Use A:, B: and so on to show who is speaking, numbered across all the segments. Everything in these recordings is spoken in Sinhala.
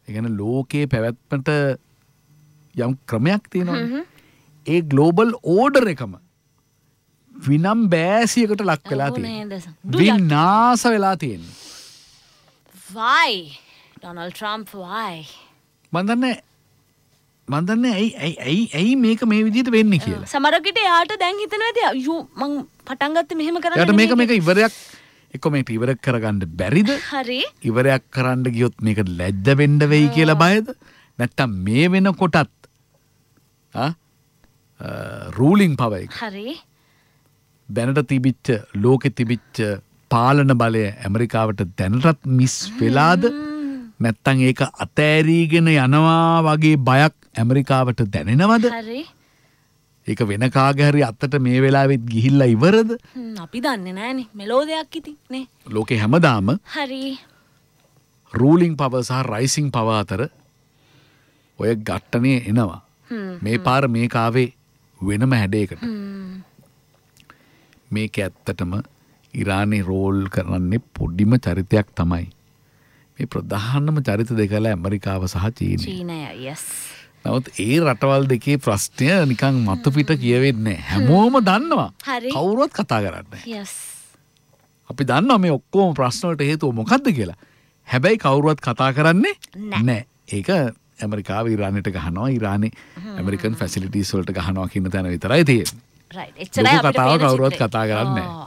A: ඒ කියන්නේ ලෝකයේ පැවැත්මට යම් ක්‍රමයක් තියෙනවා. ඒ ග්ලෝබල් ඕඩර් එකම විනම් බෑසියකට ලක් වෙලා තියෙනවා. විනාශ වෙලා තියෙනවා.
B: Why? Donald Trump, why?
A: මන් දන්නේ ඇයි මේක මේ විදිහට වෙන්නේ කියලා.
B: සමහරකට යාට දැන් හිතනවා ඇති අයියෝ මං පටන් ගත්තේ මෙහෙම කරන්න.
A: යාට මේක ඉවරයක් එක්ක මේක ඉවර කරගන්න බැරිද?
B: හරි.
A: ඉවරයක් කරන්න ගියොත් මේක ලැජ්ජ වෙන්න වෙයි කියලා බයද? නැත්තම් මේ වෙනකොටත් රූලිං පවර් එක.
B: හරි.
A: දැනට තිබිච්ච ලෝකෙ තිබිච්ච පාලන බලය ඇමරිකාවට දැනටත් මිස් වෙලාද? නැත්තම් ඒක අතෑරීගෙන යනවා වගේ බයක් ඇමරිකාවට දැනෙනවද?
B: හරි.
A: ඒක වෙන කාගේ හරි අතට මේ වෙලාවෙත් ගිහිල්ලා ඉවරද?
B: අපි දන්නේ නැහනේ. මෙලෝ දෙයක් ඉතින් නේ.
A: ලෝකේ හැමදාම
B: හරි.
A: රූලිං පවර් සහ රයිසිං පවර් අතර ඔය ගැට්ටනේ එනවා. මේ පාර මේ කාවේ වෙනම හැඩයකට. මේක ඇත්තටම ඉරානයේ රෝල් කරන්නේ පොඩිම චරිතයක් තමයි. මේ ප්‍රධානම චරිත දෙකලා ඇමරිකාව සහ චීනය.
B: චීනය, yes.
A: නමුත් ඒ රටවල් දෙකේ ප්‍රශ්නය නිකන් මතු පිට කියවෙන්නේ නැහැ. හැමෝම දන්නවා. කවුරුවත් කතා කරන්නේ නැහැ.
B: yes.
A: අපි දන්නවා මේ ඔක්කොම ප්‍රශ්න වලට හේතුව මොකක්ද කියලා. හැබැයි කවුරුවත් කතා කරන්නේ නැහැ. ඒක ඇමරිකාව ඉරානයට ගහනවා, ඉරානේ ඇමරිකන් ෆැසිලිටිස් වලට ගහනවා කියන තැන විතරයි තියෙන්නේ.
B: right. එච්චරයි අපිට
A: කතාව කවුරුවත් කතා කරන්නේ නැහැ.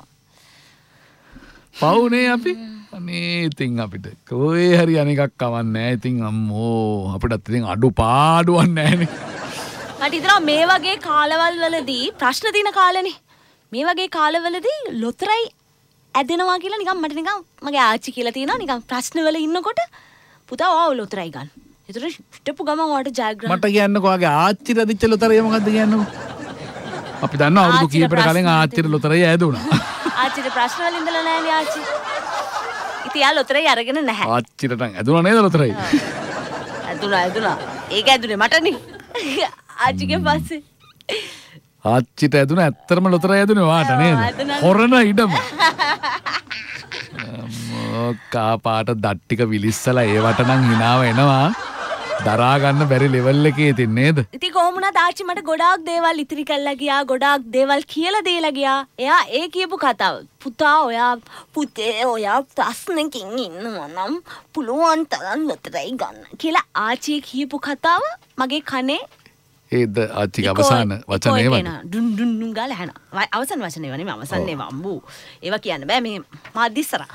A: පවුනේ අපි අනේ ඉතින් අපිට කොහේ හරි අනිකක් කවන්නේ නැහැ. ඉතින් අම්මෝ අපිටත් ඉතින් අඩුපාඩුවක් නැහැනේ.
B: මට හිතෙනවා මේ වගේ කාලවල වලදී ප්‍රශ්න දින කාලනේ. මේ වගේ කාලවලදී ලොතරැයි ඇදෙනවා කියලා නිකන් මට නිකන් මගේ ආච්චි කියලා තියෙනවා නිකන් ප්‍රශ්න වල ඉන්නකොට පුතා ආව ලොතරැයි ගන්න. ඒතර හිටපු ගමන් ඔයාලට ජයග්‍රහණ.
A: මට කියන්නකෝ ආගේ ආච්චි රදිච්ච ලොතරැයි මොකද්ද කියන්නකෝ. අපි දන්නවා අවුරුදු කීපයකට කලින් ආච්චිට ලොතරැයි ඇදුණා. ආච්චිට
B: ප්‍රශ්න වල ඉඳලා නැහැනේ ආච්චි. ඉතින් යා ලොතරැයි අරගෙන නැහැ.
A: ආච්චිට නම් ඇදුණා නේද ලොතරැයි?
B: ඇදුණා. ඒක ඇදුනේ මටනේ. ආච්චිගේ පස්සේ.
A: ආච්චිට ඇදුණා ඇත්තරම ලොතරැයි ඇදුනේ වාට නේද? හොරන ඉඩම. කා පාට දත් ටික විලිස්සලා ඒවට නම් හිනාව එනවා. දරා ගන්න බැරි ලෙවල් එකේ ඉතින් නේද?
B: ඉතින් කොහොම වුණත් ආච්චි මට ගොඩාක් දේවල් ඉතිරි කරලා ගියා, ගොඩාක් දේවල් කියලා දීලා ගියා. එයා ඒ කියපු කතාව. පුතා ඔයා ප්‍රශ්නකින් ඉන්නවා නම් පුළුවන් තරම් ලොතරැයි ගන්න කියලා ආච්චි කියපු කතාව මගේ කනේ
A: ඒද ආච්චිගේ අවසාන වචනේ වань.
B: ඩුන් ඩුන් ඩුන් ගාලා හැන. අවසාන වචනේ වනේ අවසානේ වම්බු. ඒවා කියන්න බෑ මේ මාධ්‍යස්සරා.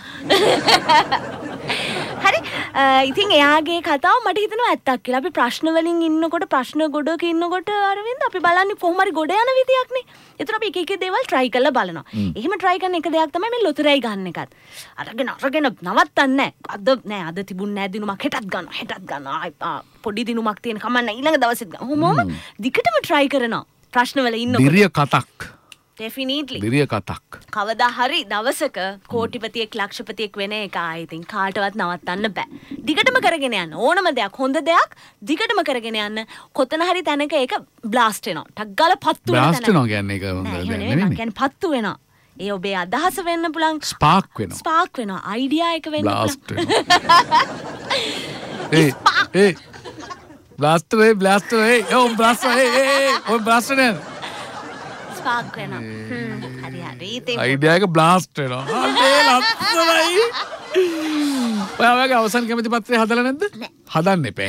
B: හරි. ඉතින් එයාගේ කතාව මට හිතෙනවා ඇත්තක් කියලා. අපි ප්‍රශ්න වලින් ඉන්නකොට ප්‍රශ්න ගොඩක ඉන්නකොට අරවින්ද අපි බලන්නේ කොහොම හරි ගොඩ යන විදියක්නේ. ඒතර අපි එක එක දේවල් try කරලා බලනවා. එහෙම try කරන එක දෙයක් තමයි මේ ලොතරැයි ගන්න එකත්. අරගෙන නවත්තන්නේ නැහැ. අද තිබුණ නැහැ දිනුමක් හෙටත් ගන්නවා. පොඩි දිනුමක් තියෙන කමන්න ඊළඟ දවසෙත් ගන්නවා. දිගටම try කරනවා. ප්‍රශ්න වල ඉන්නකොට.
A: දිරිය කතක්.
B: Definitely.
A: දිරිය කතක්.
B: කවදා හරි දවසක කෝටිපතියෙක් ලක්ෂපතියෙක් වෙන එක ඉතින් කාටවත් නවත්තන්න බෑ. දිගටම කරගෙන යන්න ඕනම දෙයක් හොඳ දෙයක් දිගටම කරගෙන යන්න කොතන හරි තැනක ඒක බ්ලාස්ට් වෙනවා. ටක් ගාලා පත්තු වෙනවා.
A: බ්ලාස්ට් වෙනවා කියන්නේ ඒක හොඳ දෙයක් නෙමෙයි.
B: මම කියන්නේ පත්තු වෙනවා. ඒ ඔබේ අදහස වෙන්න පුළුවන්.
A: ස්පාර්ක් වෙනවා.
B: ස්පාර්ක් වෙනවා. අයිඩියා එක වෙන්න පුළුවන්.
A: බ්ලාස්ට් වෙනවා. බ්ලාස්ට් වේ
B: ස්පාර්ක් වෙනවා. හරි ඉතින්
A: අයිඩියා එක බ්ලාස්ට් වෙනවා. අනේ ලස්සනයි. ඔයාගේ අවසන් කැමති පත්‍රය හදලා නැද්ද? හදන්න එපා.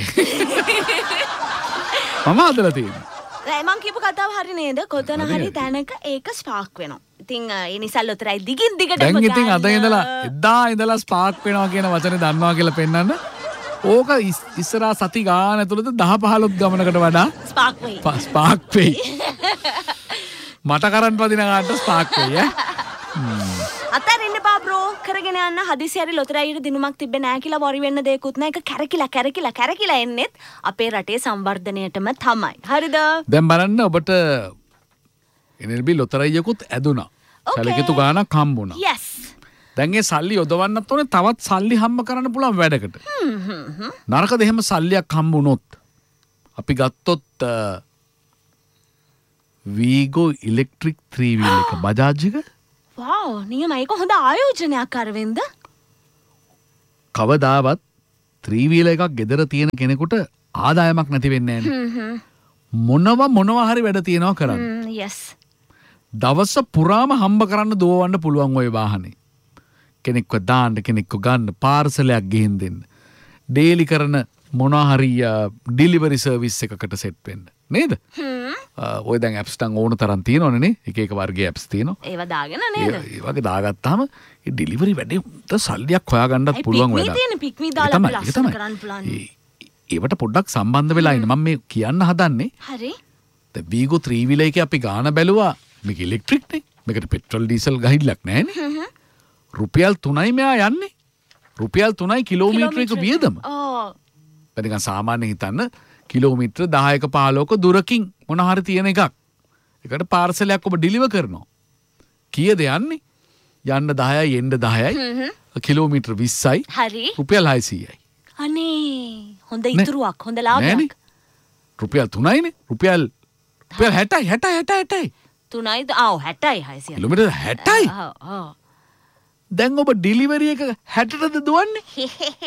A: මම හදලා තියෙනවා.
B: මං කියපු කතාව හරි නේද? කොතන හරි තැනක ඒක ස්පාර්ක් වෙනවා. ඉතින් ඒ නිසා ලොතරැයි දිගින් දිගටම
A: දැන් ඉතින් අද ඉඳලා ස්පාර්ක් වෙනවා කියන වචනේ දන්නවා කියලා පෙන්නන්න. ඕක ඉස්සරහා සති ගාන ඇතුළත 10-15 ගමනකට වඩා ස්පාර්ක් වෙයි. මට කරන්ට් වදින ගානට ස්පාර්ක් වෙයි ඈ.
B: අතරින් එපා බ්‍රෝ. කරගෙන යන්න. හදිසි හරි ලොතරැයිට දිනුමක් තිබ්බේ නැහැ කියලා වොරි වෙන්න දෙයක්වත් නැහැ. ඒක කැරකිලා එන්නෙත් අපේ රටේ සංවර්ධනයටම තමයි. හරිද?
A: දැන් බලන්න ඔබට NLB ලොතරැයියකුත් ඇදුනා. සැලකිතු ගානක් හම්බුණා.
B: yes.
A: දැන් ඒ සල්ලි යොදවන්නත් ඕනේ තවත් සල්ලි හම්බ කරන්න පුළුවන් වැඩකට. නරකද එහෙම සල්ලියක් හම්බුනොත්? අපි ගත්තොත් වීගෝ ඉලෙක්ට්‍රික් 3 wheel එක බජාජ් එක.
B: wow නියම ඒක හොඳ ආයෝජනයක් අරවින්ද.
A: කවදාවත් 3 wheeler එකක් ගෙදර තියෙන කෙනෙකුට ආදායමක් නැති වෙන්නේ නැහැ. මොනවා හරි වැඩ තියනවා කරන්න.
B: yes.
A: දවස පුරාම හම්බ කරන්න දුවවන්න පුළුවන් ওই වාහනේ. කෙනෙක්ව දාන්න කෙනෙක්ව ගන්න පාර්සලයක් ගිහින් දෙන්න. ඩේලි කරන මොනවා හරි ඩිලිවරි සර්විස් එකකට සෙට් වෙන්න. නේද? ඔය දැන් ඇප්ස් තන් ඕන තරම් තියෙනවනේ නේ. එක වර්ගයේ ඇප්ස් තියෙනවා.
B: ඒවා දාගෙන නේද?
A: ඒ වගේ දාගත්තාම ඒ ඩිලිවරි වැඩේ උන්ට සල්ලියක් හොයාගන්නත් පුළුවන් වැඩක්.
B: පික්මී දාලා අපි ලස්සන කරන්න පුළුවන්.
A: ඒවට පොඩ්ඩක් සම්බන්ධ වෙලා ඉන්න. මම මේ කියන්න හදන්නේ.
B: හරි.
A: දැන් වීගෝ 3 wheeler එකේ අපි ගාන බැලුවා. මේක ඉලෙක්ට්‍රික් නේ. මේකට පෙට්‍රල් ඩීසල් ගහිල්ලක් නැහැනේ. රුපියල් 3යි මෙයා යන්නේ. රුපියල් 3යි කිලෝමීටර එක වියදම. නිකන් සාමාන්‍යයෙන් හිතන්න කිලෝමීටර 10ක 15ක දුරකින් මොන හරි තියෙන එකක්. ඒකට පාර්සලයක් ඔබ ඩිලිවර් කරනවා. කීයද යන්නේ? යන්න 10යි එන්න 10යි. කිලෝමීටර 20යි.
B: හරි.
A: රුපියල් 600යි.
B: අනේ හොඳ ඉතුරුවක් හොඳ ලාභයක්.
A: රුපියල් 3යිනේ. රුපියල් 60යි.
B: 3යිද? ආව් 60යි 600.
A: කිලෝමීටර 60යි. දැන් ඔබ ඩිලිවරි එක 60ටද දුවන්නේ?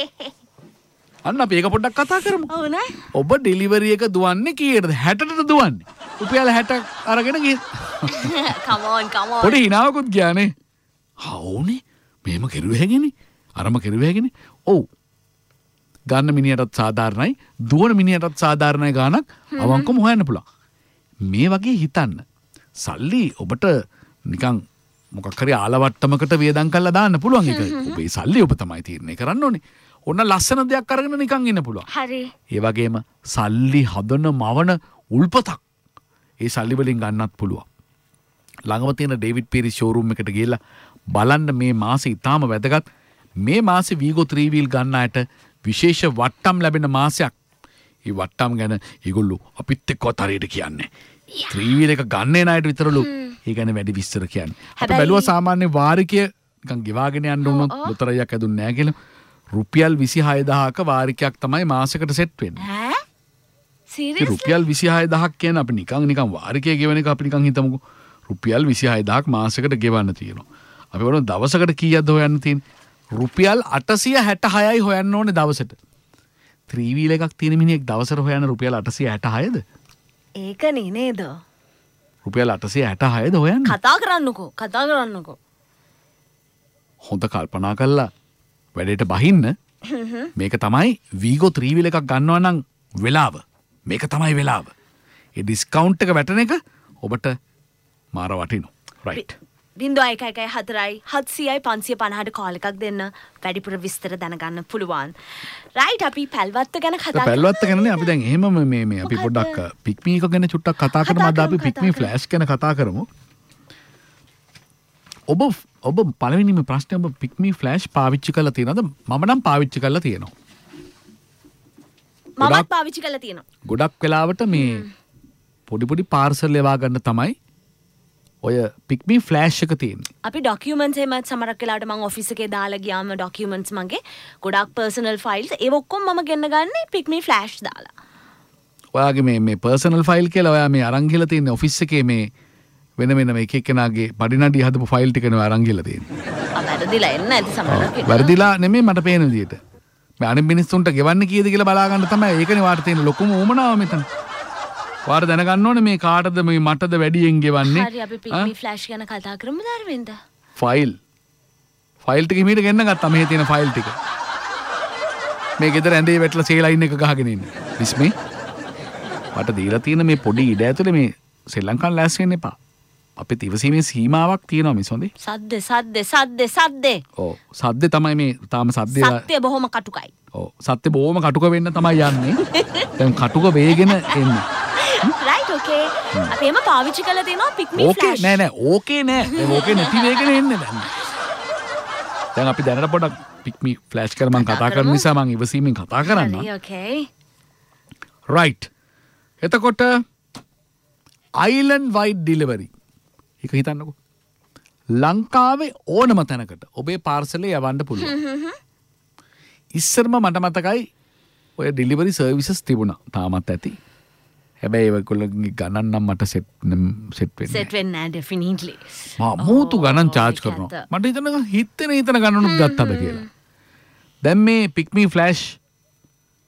A: අන්න අපි ඒක පොඩ්ඩක් කතා කරමු.
B: ඔව් නේ.
A: ඔබ ඩිලිවරි එක දුවන්නේ කීයටද? 60ටද දුවන්නේ? රුපියල් 60 අරගෙන ගිහින්.
B: come on.
A: පොඩි හිනාවකුත් ගියානේ. හවුනේ. මෙහෙම කෙරුවේ හැගෙනේ. අරම කෙරුවේ හැගෙනේ. ඔව්. ගන්න මිනිහටත් සාධාරණයි, දුවන මිනිහටත් සාධාරණයි ගානක් අවංකවම හොයන්න පුළුවන්. මේ වගේ හිතන්න. සල්ලි ඔබට නිකන් මොකක් හරි ආලවට්ටමකට වියදම් කරලා දාන්න පුළුවන් එක. ඔබේ සල්ලි ඔබ තමයි තීරණය කරන්න ඕනේ. ඔන්න ලස්සන දෙයක් අරගෙන නිකන් ඉන්න පුළුවන්.
B: හරි.
A: ඒ වගේම සල්ලි හදන මවන උල්පතක් ඒ සල්ලි වලින් ගන්නත් පුළුවන්. ළඟම තියෙන ඩේවිඩ් පීරිස් ෂෝරූම් එකට ගිහලා බලන්න මේ මාසේ ඉතාම වැදගත්. මේ මාසේ වීගෝ 3 wheel ගන්න අයට විශේෂ වට්ටම් ලැබෙන මාසයක්. ඒ වට්ටම් ගැන ඒගොල්ලෝ අපිත් එක්කවත් හරියට කියන්නේ. 3 wheel එක ගන්නේ නැයට විතරලු ඒ ගැන වැඩි විස්තර කියන්නේ. අපි බැලුවා සාමාන්‍ය වාරිකය නිකන් ගෙවාගෙන යන්න උනොත් ලොතරයක් ඇදුන්නේ නැහැ කියලා. රුපියල් 26000ක වාරිකයක් තමයි මාසෙකට සෙට් වෙන්නේ.
B: ඈ? සීරියස්ලි?
A: රුපියල් 26000ක් කියන අපි නිකන් වාරිකය ගෙවන එක අපි නිකන් හිතමුකෝ. රුපියල් 26000ක් මාසෙකට ගෙවන්න තියෙනවා. අපි බලමු දවසකට කීයක්ද හොයන්න තියෙන්නේ? රුපියල් 866යි හොයන්න ඕනේ දවසට. 3 wheel එකක් තියෙන මිනිහෙක් දවසට හොයන රුපියල් 866ද?
B: ඒකනේ නේද?
A: රුපියල් 866ද හොයන්නේ?
B: කතා කරන්නකෝ.
A: හොඳ කල්පනා කරලා වැඩේට බහින්න. මේක තමයි වීගෝ 3 wheel එකක් ගන්නවා නම් වෙලාව. මේක තමයි වෙලාව. ඒ ඩිස්කවුන්ට් එක වැටෙන එක ඔබට මාර වටිනවා. රයිට්.
B: 0114යි 550ට කෝල් එකක් දෙන්න වැඩිපුර විස්තර දැනගන්න පුළුවන්. රයිට් අපි පැල්වත්ත ගැන කතා කරමු.
A: පැල්වත්ත ගැනනේ අපි දැන් එහෙම මේ අපි පොඩ්ඩක් පික්මී එක ගැන චුට්ටක් කතා කරමු. අද අපි පික්මී ෆ්ලෑෂ් ගැන කතා කරමු. ඔබ පළවෙනිම ප්‍රශ්නේ ඔබ පික්මී ෆ්ලෑෂ් පාවිච්චි කරලා තියෙනවද? මම නම් පාවිච්චි කරලා තියෙනවා.
B: මමත් පාවිච්චි කරලා තියෙනවා.
A: ගොඩක් වෙලාවට මේ පොඩි පාර්සල් ලෙවා ගන්න තමයි ඔය පික්මී ෆ්ලෑෂ් එක තියෙන්නේ.
B: අපි ඩොකියුමන්ට්ස් එහෙමත් සමහරක් වෙලාවට මම ඔෆිස් එකේ දාලා ගියාම ඩොකියුමන්ට්ස් මගේ ගොඩක් පර්සනල් ෆයිල්ස් ඒව ඔක්කොම මම ගෙන්න ගන්නේ පික්මී ෆ්ලෑෂ් දාලා.
A: ඔයාගේ මේ පර්සනල් ෆයිල් කියලා ඔයා මේ අරන් ගිහලා තියෙන ඔෆිස් එකේ මේ වෙන එක එක්කෙනාගේ පඩිනඩි හදපු ෆයිල් ටික නේ අරන් ගිහලා තියෙන්නේ.
B: වැරදිලා එන්න ඇති සමහරක්.
A: වැරදිලා නෙමෙයි මට පේන විදියට. මේ අනිත් මිනිස්සුන්ට ගෙවන්න කීයද කියලා බලා ගන්න තමයි ඒකනේ වාට තියෙන ලොකුම උමනාව මෙතන. වාර දැනගන්න ඕනේ මේ කාටද මේ මටද වැඩියෙන් ගෙවන්නේ.
B: හරි අපි පික්මී ෆ්ලෑෂ් ගැන කතා කරමු ධර්මෙන්ද.
A: ෆයිල් ටික මීට ගෙන්න ගත්තා මේ තියෙන ෆයිල් ටික. මේ ගෙදර ඇඳේ වැටලා සේලයින් එක ගහගෙන ඉන්නේ. විස්මේ මට දීලා තියෙන මේ පොඩි ඉඩ ඇතුලේ මේ ශ්‍රී ලංකන් ලෑස්ති වෙන්න එපා. අපිට ඉවසීමේ සීමාවක් තියෙනවා මිස් හොඳේ.
B: සද්ද.
A: ඔව් සද්දේ තමයි මේ තාම සද්දේ.
B: සත්‍ය බොහොම කටුකයි.
A: ඔව් සත්‍ය බොහොම කටුක වෙන්න තමයි යන්නේ. දැන් කටුක වේගෙන එන්නේ.
B: රයිට් ඕකේ. අපි එම පාවිච්චි කරලා තියෙනවා පික්මී ෆ්ලෑෂ්.
A: ඕකේ නෑ. ඕකේ නැති වේගෙන එන්නේ දැන්. දැන් අපි දැනට පොඩක් පික්මී ෆ්ලෑෂ් කර මම කතා කරන නිසා මම ඉවසීමෙන් කතා කරන්න.
B: හරි ඕකේ.
A: රයිට්. එතකොට අයිලන්ඩ් වයිඩ් ඩිලිවරි. ඒක හිතන්නකෝ. ලංකාවේ ඕනම තැනකට ඔබේ පාර්සලේ යවන්න පුළුවන්. ඉස්සරම මට මතකයි ඔය ඩිලිවරි සර්විසස් තිබුණා. තාමත් ඇති. හැබැයි ඒගොල්ලෝගේ ගණන් නම් මට සෙට් වෙන්නේ
B: නැහැ ඩෙෆිනිට්ලි.
A: මූතු ගණන් charge කරනවා. මට හිතන ගණනුත් ගත්තද කියලා. දැන් මේ පික්මී ෆ්ලෑෂ්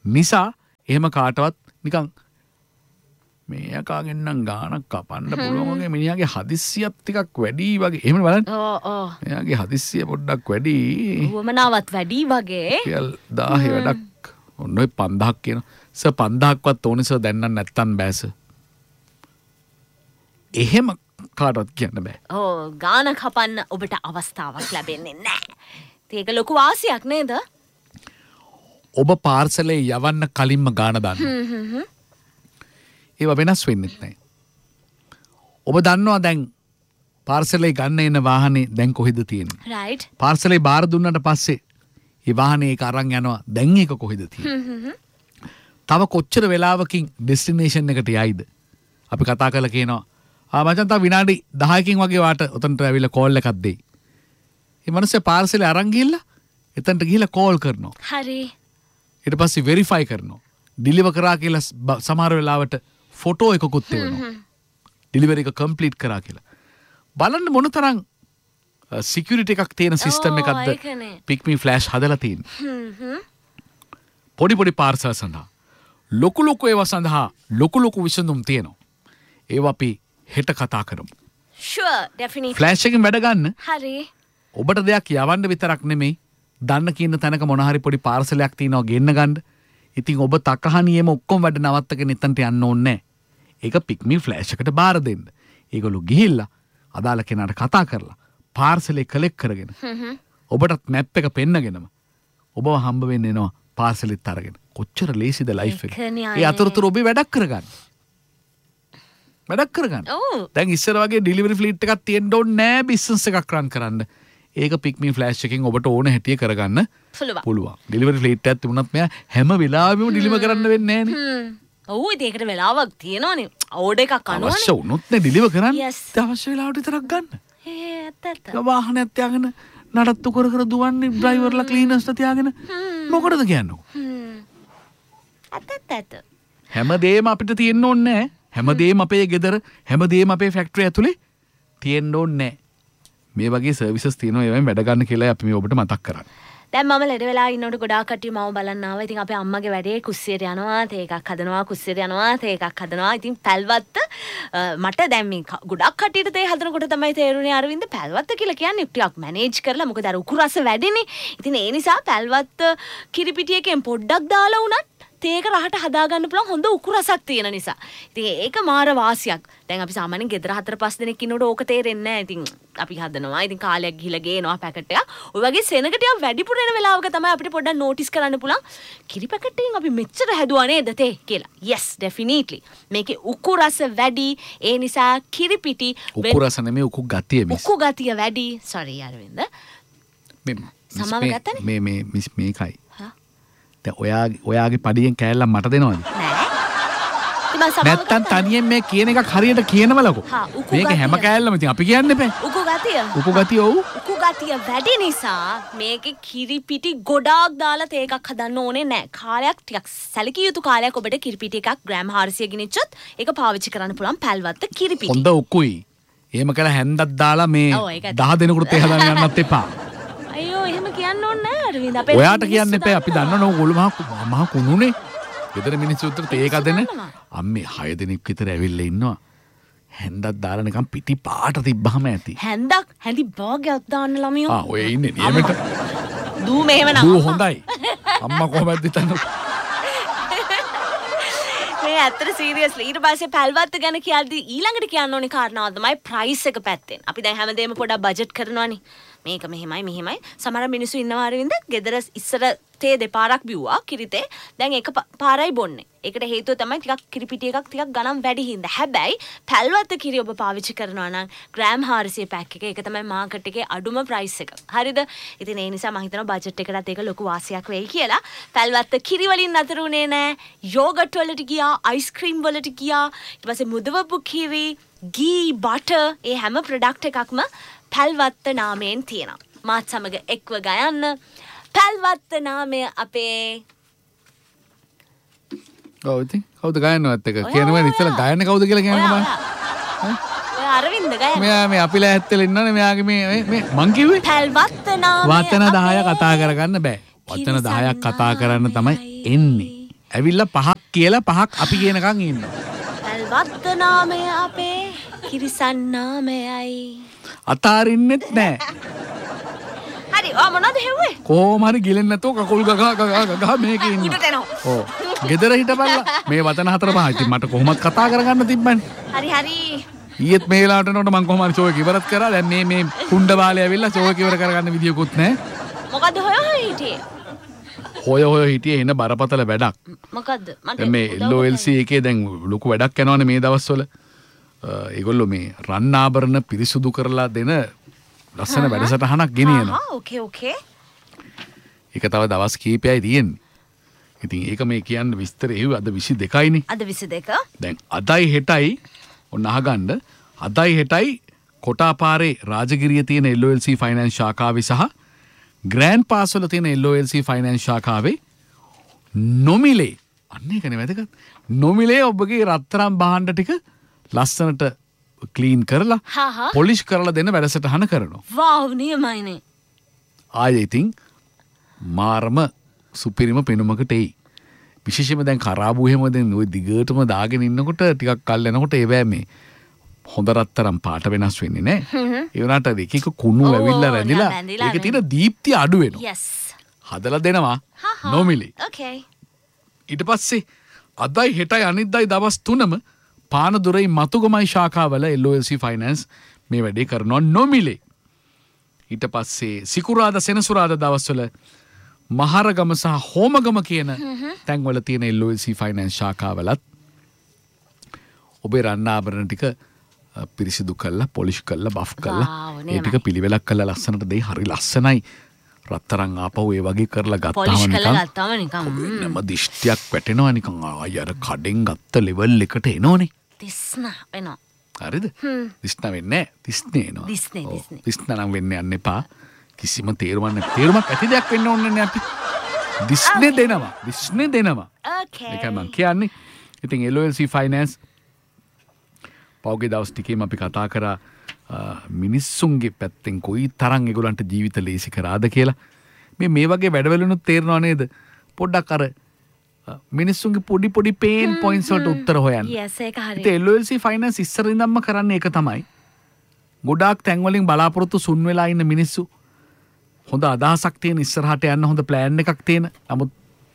A: නිසා එහෙම කාටවත් නිකන් මේ යකාගෙන් නම් ගානක් කපන්න පුළුවන් වගේ මිනිහාගේ හදිස්සියක් ටිකක් වැඩි වගේ. එහෙම බලන්න. මෙයාගේ හදිස්සිය පොඩ්ඩක් වැඩි.
B: වමනාවත් වැඩි වගේ.
A: 1000 වැඩක්. ඔන්න ඔය 5000ක් කියන. සර් 5000ක්වත් ඕනේ සර් දැන් නම් නැත්තම් බෑ සර්. එහෙම කාටවත් කියන්න බෑ.
B: ගාන කපන්න ඔබට අවස්ථාවක් ලැබෙන්නේ නැහැ. ඒක ලොකු වාසියක් නේද?
A: ඔබ පාර්සලේ යවන්න කලින්ම ගාන දාන්න. ඒව වෙනස් වෙන්නේ නැහැ. ඔබ දන්නවා දැන් පාර්සලේ ගන්න එන වාහනේ දැන් කොහෙද තියෙන්නේ?
B: රයිට්.
A: පාර්සලේ බාර දුන්නාට පස්සේ ඒ වාහනේ ඒක අරන් යනවා. දැන් ඒක කොහෙද තියෙන්නේ? තව කොච්චර වෙලාවකින් ඩෙස්ටිනේෂන් එකට යයිද? අපි කතා කරලා කියනවා මචං තව විනාඩි 10කින් වගේ වාට උතන්ට ඇවිල්ලා කෝල් එකක් දෙයි. මේ මිනිස්සේ පාර්සලේ අරන් ගිහිල්ලා එතනට ගිහිල්ලා කෝල් කරනවා.
B: හරි.
A: ඊට පස්සේ වෙරිෆයි කරනවා. ඩිලිවර් කරා කියලා සමහර වෙලාවට ෆොටෝ එකකුත් එවනවා. ඩිලිවරි එක කම්ප්ලීට් කරා කියලා. බලන්න මොනතරම් සිකියුරිටි එකක් තියෙන සිස්ටම් එකක්ද පික් මී ෆ්ලෑෂ් හදලා තියෙන්නේ. පොඩි පොඩි පාර්සල් සඳහා ලොකු ලොකු ඒවා සඳහා ලොකු ලොකු විසඳුම් තියෙනවා. ඒවා අපි හෙට කතා කරමු.
B: Sure, definitely.
A: ෆ්ලෑෂ් එකෙන් වැඩ ගන්න.
B: හරි.
A: ඔබට දෙයක් යවන්න විතරක් නෙමෙයි. දන්න කියන තැනක මොන හරි පොඩි පාර්සලයක් තියෙනවා ගෙන්න ගන්න. ඉතින් ඔබ තකහනියෙම ඔක්කොම වැඩ නවත්තගෙන එතනට යන්න ඕනේ නැහැ. ඒක පික් මී ෆ්ලෑෂ් එකට බාර දෙන්න. ඒගොල්ලෝ ගිහිල්ලා අදාළ කෙනාට කතා කරලා පාර්සලේ කලෙක්ට් කරගෙන ඔබටත් මැප් එක පෙන්නගෙනම ඔබව හම්බ වෙන්න එනවා පාර්සලෙත් අරගෙන. කොච්චර ලේසිද ලයිෆ් එක. ඒ අතරතුර ඔබේ වැඩක් කරගන්න. වැඩක් කරගන්න. දැන් ඉස්සර වගේ ඩිලිවරි ෆ්ලීට් එකක් තියෙන්න ඕනේ නැහැ බිස්නස් එකක් රන් කරන්න. ඒක පික් මී ෆ්ලෑෂ් එකෙන් ඔබට ඕන හැටිය කරගන්න පුළුවන්. ඩිලිවරි ෆ්ලීට් එකක් තිබුණත් මෙයා හැම වෙලාවෙම ඩිලිවර් කරන්න වෙන්නේ නැහනේ.
B: ඔව් ඒකට වෙලාවක් තියෙනවනේ. ඕඩර් එකක් අනවනේ.
A: අවශ්‍ය වුණොත් නේ ඩිලිවර් කරන්න. අවශ්‍ය වෙලාවට විතරක් ගන්න.
B: ඇත්ත.
A: වාහනයක් තියාගෙන නඩත්තු කර කර දුවන්නේ ඩ්‍රයිවර්ලා ක්ලීනර්ස්ලා තියාගෙන මොකටද කියන්නේ?
B: ඇත්ත.
A: හැමදේම අපිට තියෙන්න ඕනේ නැහැ. හැමදේම අපේ ගෙදර හැමදේම අපේ ෆැක්ටරි ඇතුලේ තියෙන්න ඕනේ නැහැ. මේ වගේ සර්විසස් තියෙනවා ඒවෙන් වැඩ ගන්න කියලා අපි මේ ඔබට මතක් කරන්නේ.
B: දැන් මම ලෙඩ වෙලා ඉන්නකොට ගොඩාක් කට්ටිය මම බලන්න ආවා. ඉතින් අපේ අම්මගේ වැඩේ කුස්සියට යනවා, තේ එකක් හදනවා, කුස්සියට යනවා, තේ එකක් හදනවා. ඉතින් පැල්වත්ත මට දැන් මේ ගොඩාක් කට්ටියට තේ හදනකොට තමයි තේරුනේ අරවින්ද පැල්වත්ත කියලා කියන්නේ ටිකක් මැනේජ් කරලා මොකද අර උකුරස වැඩිනේ. ඉතින් ඒ නිසා පැල්වත්ත කිරිපිටියකින් පොඩ්ඩක් දාලා වුණත් තේක රහට හදාගන්න පුළුවන් හොඳ උකුරසක් තියෙන නිසා. ඉතින් ඒක මාර වාසියක්. දැන් අපි සාමාන්‍යයෙන් ගෙදර 4-5 දෙනෙක් ඉන්නකොට ඕක තේරෙන්නේ නැහැ. ඉතින් අපි හදනවා. ඉතින් කාලයක් ගිහලා ගේනවා පැකට් එකක්. ඔය වගේ සෙනග ටිකක් වැඩිපුර එන වෙලාවක තමයි අපිට පොඩ්ඩක් නෝටිස් කරන්න පුළුවන්. කිරි පැකට් එකෙන් අපි මෙච්චර හැදුවා නේද තේ කියලා. Yes, definitely. මේකේ උකුරස වැඩි. ඒ නිසා කිරි පිටි
A: උකුරස නෙමෙයි උකු ගතිය මිස්.
B: උකු ගතිය වැඩි. sorry අරවින්ද. සමම ගත්තනේ.
A: මේ මිස් මේකයි. ඔයාගේ පඩියෙන් කෑල්ලක් මට දෙනවද? නැත්තම් තනියෙන් මේ කියන එකක් හරියට කියනවලකෝ. මේක හැම කෑල්ලම ඉතින් අපි කියන්න එපා.
B: උකු ගතිය.
A: උකු ගතිය ඔව්.
B: උකු ගතිය වැඩි නිසා මේකේ කිරි පිටි ගොඩාක් දාලා තේ එකක් හදන්න ඕනේ නැහැ. කාලයක් ටිකක් සැලකිය යුතු කාලයක් ඔබට කිරි පිටි එකක් ග්‍රෑම් 400 ගිනිච්චොත් ඒක පාවිච්චි කරන්න පුළුවන් පැල්වත්ත කිරි පිටි.
A: හොඳ උකුයි. එහෙම කළා හැන්දක් දාලා මේ 10 දෙනෙකුට තේ හදන්න යන්නත් එපා.
B: අයියෝ එහෙම කියන්න ඕනේ නැහැ අරවින්ද අපේ.
A: ඔයාට කියන්න එපා. අපි දන්නව ඕගොල්ලෝ මහා කුණුනේ. ගෙදර මිනිස්සු උත්තර තේ එකක් දෙන්න. අම්මේ 6 දෙනෙක් විතර ඇවිල්ලා ඉන්නවා. හැන්දක් දාලා නිකන් පිටි පාට තිබ්බහම ඇති.
B: හැන්දක් හැඳි භාගයක් දාන්න ළමියෝ.
A: ඔය ඉන්නේ නියමෙට.
B: දූ මෙහෙම නම.
A: දූ හොඳයි. අම්මා කොහොමද හිතන්නේ?
B: මේ ඇත්තට සීරියස්ලි ඊට පස්සේ පැල්වත්ත ගැන කියද්දි ඊළඟට කියන්න ඕනේ කාරණාව තමයි ප්‍රයිස් එක පැත්තෙන්. අපි දැන් හැමදේම පොඩක් බජට් කරනවානේ. මේක මෙහෙමයි. සමහර මිනිස්සු ඉන්නවා අරවින්ද ගෙදර ඉස්සර තේ දෙපාරක් බිව්වා කිරිතේ. දැන් එක පාරයි බොන්නේ. ඒකට හේතුව තමයි ටිකක් කිරිපිටි එකක් ටිකක් ගණන් වැඩි හින්දා. හැබැයි පැල්වත්ත කිරි ඔබ පාවිච්චි කරනවා නම් ග්‍රෑම් 400 පැක් එක. ඒක තමයි මාකට් එකේ අඩුම ප්‍රයිස් එක. හරිද? ඉතින් ඒ නිසා මම හිතනවා බජට් එකටත් ඒක ලොකු වාසියක් වෙයි කියලා. පැල්වත්ත කිරි වලින් නතර උනේ නැහැ. යෝගට් වලට ගියා, අයිස්ක්‍රීම් වලට ගියා. ඊට පස්සේ මුදවපු කිරි, ගී, බටර් ඒ හැම ප්‍රොඩක්ට් එකක්ම පැල්වත්ත නාමයෙන් තියෙනවා. මාත් සමග එක්ව ගයන්න. පැල්වත්ත නාමය අපේ
A: ඔව් ඉතින් කවුද ගයන්නවත් එක කියනවා ඉතින් ගයන්නේ කවුද කියලා කියන්න බෑ.
B: ඔය අරවින්ද ගයන්නේ.
A: මෙයා මේ අපිලා ඇත්තෙල ඉන්නවනේ මෙයාගේ මේ මං කිව්වේ
B: පැල්වත්ත නාමය
A: වචන 10 කතා කරගන්න බෑ. වචන 10ක් කතා කරන්න තමයි එන්නේ. ඇවිල්ලා පහක් කියලා පහක් අපි කියනකම් ඉන්නවා.
B: ඇල්වත්ත නාමය අපේ කිරිසන් නාමයයි.
A: අතාරින්නෙත් නෑ.
B: හරි මොනවද හෙව්වේ?
A: කොහොම හරි ගිලෙන්නේ නැතුව කකුල් ගගා මේකේ ඉන්නවා.
B: උඩට එනවා.
A: ඔව්. ගෙදර හිටපල්ලා. මේ වචන 4-5. ඉතින් මට කොහොමත් කතා කරගන්න තිබ්බනේ.
B: හරි.
A: ඊයේත් මේ වෙලාවට නෝට මම කොහොම හරි ෂෝ එක ඉවරත් කරා. දැන් මේ කුණ්ඩ බාලේ ඇවිල්ලා ෂෝ එක ඉවර කරගන්න විදියකුත් නැහැ.
B: මොකද්ද හොය හිටියේ?
A: හොය හිටියේ එන බරපතල වැඩක්.
B: මොකද්ද? මට
A: මේ LOLC එකේ දැන් ලොකු වැඩක් යනවානේ මේ දවස්වල. ඒගොල්ලෝ මේ රන් ආභරණ පිරිසුදු කරලා දෙන ලස්සන වැඩසටහනක් ගෙනියනවා.
B: ඕකේ.
A: ඒක තව දවස් කීපයයි තියෙන්නේ. ඉතින් ඒක මේ කියන්න විස්තර එහුව අද 22යිනේ.
B: අද 22.
A: දැන් අදයි හෙටයි ඔන්න අහගන්න. අදයි හෙටයි කොටාපාරේ රාජගිරියේ තියෙන LOLC ෆයිනෑන්ස් ශාඛාවේ සහ ග්‍රෑන්ඩ් පාස් වල තියෙන LOLC ෆයිනෑන්ස් ශාඛාවේ නොමිලේ අන්න ඒකනේ වැදගත්. නොමිලේ ඔබගේ රත්තරන් භාණ්ඩ ටික ලස්සනට ක්ලීන් කරලා පොලිෂ් කරලා දෙන්න වැඩසටහන කරනවා.
B: වව් නියමයිනේ.
A: ආයේ ඉතින් මාරම සුපිරිම පෙනුමකට එයි. විශේෂයෙන්ම දැන් කරාබු එහෙම දැන් ওই දිගටම දාගෙන ඉන්නකොට ටිකක් කල් යනකොට ඒවැ මේ හොඳ රත්තරන් පාට වෙනස් වෙන්නේ නැහැ. ඒ වුණාට එක කුණු ඇවිල්ලා රැඳිලා ඒකේ තියෙන දීප්තිය අඩු වෙනවා.
B: yes.
A: හදලා දෙනවා නොමිලේ.
B: okay.
A: ඊට පස්සේ අදයි හෙටයි අනිද්දායි දවස් 3ම පානදුරේ මතුගමයි ශාඛාවල LOLC ෆයිනෑන්ස් මේ වැඩේ කරනවා නොමිලේ. ඊට පස්සේ සිකුරාදා සෙනසුරාදා දවස්වල මහරගම සහ හෝමගම කියන තැන්වල තියෙන LOLC ෆයිනෑන්ස් ශාඛාවලත් ඔබේ රන් ආභරණ ටික පිරිසිදු කරලා පොලිෂ් කරලා බෆ් කරලා ඒ ටික පිළිවෙලක් කරලා ලස්සනට දෙයි. හරි ලස්සනයි. රත්තරන් ආපහු ඒ වගේ කරලා ගත්තාම නිකන් දිෂ්ටියක් වැටෙනවා නිකන් අර කඩෙන් ගත්ත ලෙවල් එකට එනෝනේ.
B: දිස්නා වෙනවා.
A: හරිද? දිස්නා වෙන්නේ නැහැ. දිස්නේ එනවා. දිස්නා නම් වෙන්නේ යන්න එපා. කිසිම තේරුමක් නැහැ. තේරුමක් ඇති දෙයක් වෙන්න ඕනේ නැහැ අපි. දිස්නේ දෙනවා.
B: okay.
A: ඒකයි මම කියන්නේ. ඉතින් LOLC ෆයිනෑන්ස් පෞගේ දවස් ටිකේම අපි කතා කරා මිනිස්සුන්ගේ පැත්තෙන් කොයි තරම් ඒගොල්ලන්ට ජීවිත ලේසි කරාද කියලා. මේ වගේ වැඩවලුනුත් තේරෙනව නේද? පොඩ්ඩක් අර මිනිස්සුන්ගේ පොඩි පේන් පොයින්ට්ස් වලට උත්තර හොයන්න.
B: yes ඒක හරියි.
A: ඉතින් LOLC ෆයිනෑන්ස් ඉස්සර ඉඳන්ම කරන්නේ ඒක තමයි. ගොඩාක් තැන් වලින් බලාපොරොත්තු සුන් වෙලා ඉන්න මිනිස්සු හොඳ අදහසක් තියෙන ඉස්සරහට යන්න හොඳ ප්ලෑන් එකක් තියෙන. නමුත්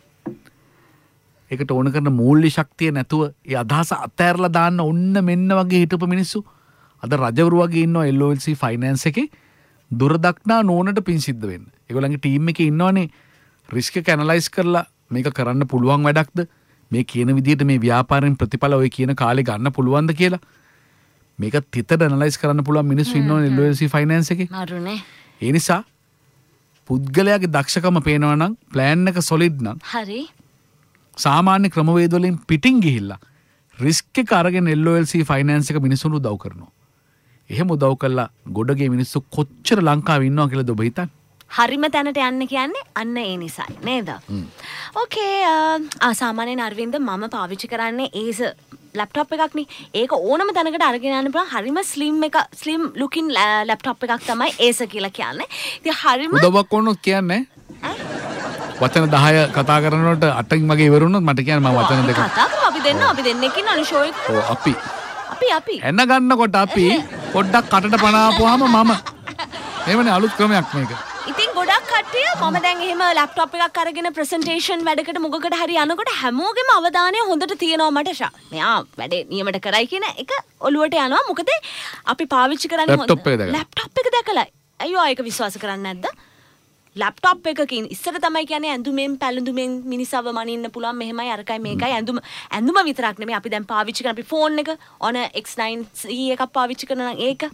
A: ඒකට ඕන කරන මූල්‍ය ශක්තිය නැතුව ඒ අදහස අතෑරලා දාන්න ඔන්න මෙන්න වගේ හිටපු මිනිස්සු අද රජවරු වගේ ඉන්නවා LOLC ෆයිනෑන්ස් එකේ. දුර දක්නා නෝනට පින් සිද්ධ වෙන්න. ඒගොල්ලන්ගේ ටීම් එකේ ඉන්නවනේ රිස්ක් එක ඇනලයිස් කරලා මේක කරන්න පුළුවන් වැඩක්ද? මේ කියන විදිහට මේ ව්‍යාපාරයෙන් ප්‍රතිඵල ඔය කියන කාලේ ගන්න පුළුවන්ද කියලා. මේක තිතට ඇනලයිස් කරන්න පුළුවන් මිනිස්සු ඉන්නවනේ LOLC ෆයිනෑන්ස් එකේ.
B: හරිනේ.
A: ඒ නිසා පුද්ගලයාගේ දක්ෂකම පේනවා නම් ප්ලෑන් එක සොලිඩ් නම්
B: හරි.
A: සාමාන්‍ය ක්‍රමවේද වලින් පිටින් ගිහිල්ලා රිස්ක් එක අරගෙන LOLC ෆයිනෑන්ස් එක මිනිස්සුන්ට උදව් කරනවා. එහෙම උදව් කළා ගොඩගේ මිනිස්සු කොච්චර ලංකාවේ ඉන්නවා කියලාද ඔබ හිතන්නේ?
B: හරිම තැනට යන්න කියන්නේ අන්න ඒ නිසායි නේද? ඕකේ. සාමාන්‍යයෙන් අරවින්ද මම පාවිච්චි කරන්නේ ඒස ලැප්ටොප් එකක් නේ. ඒක ඕනම තැනකට අරගෙන යන්න පුළුවන් හරිම ස්ලිම් ලුකින් ලැප්ටොප් එකක් තමයි ඒස කියලා කියන්නේ. ඉතින් හරිම
A: උදව්වක් ඕනොත් කියන්නේ වචන 10 කතා කරනකොට 8න් වගේ ඉවර වුණොත් මට කියන්න මම වචන දෙකක්
B: කතා කරමු. අපි දෙන්නෙක් ඉන්නවනේ ෂෝ එක.
A: ඔව් අපි
B: එන්න
A: ගන්නකොට අපි පොඩ්ඩක් කටට පනාපුවාම මම එහෙමනේ අලුත් ක්‍රමයක් මේක.
B: ඉතින් ගොඩක් කට්ටිය මම දැන් එහෙම ලැප්ටොප් එකක් අරගෙන ප්‍රසන්ටේෂන් වැඩකට මොකකට හරි යනකොට හැමෝගෙම අවධානය හොඳට තියෙනවා මට මෙයා වැඩේ නියමට කරයි කියන එක ඔලුවට යනවා. මොකද අපි පාවිච්චි කරන්නේ ලැප්ටොප් එක දැකලා. අයියෝ ඒක විශ්වාස කරන්නේ නැද්ද? ලැප්ටොප් එකකින් ඉස්සර තමයි කියන්නේ ඇඳුමෙන් පැළඳුමෙන් මිනිස්සව මනින්න පුළුවන් මෙහෙමයි අරකයි මේකයි. ඇඳුම විතරක් නෙමෙයි අපි දැන් පාවිච්චි කරන අපි ෆෝන් එක on X9C එකක් පාවිච්චි කරනවා නම් ඒක